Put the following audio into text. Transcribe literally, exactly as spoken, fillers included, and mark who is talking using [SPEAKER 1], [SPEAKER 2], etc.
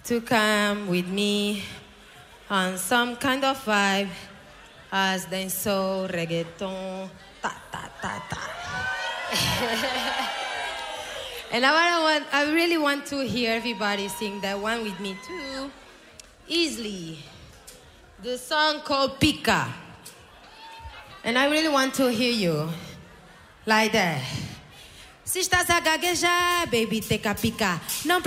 [SPEAKER 1] to come with me on some kind of vibe as dancehall, reggaeton, ta ta ta ta. And I, wanna want, I really want to hear everybody sing that one with me too, easily. The song called Pica. And I really want to hear you like that. Se estás a gaguejar, baby, take a pica. Não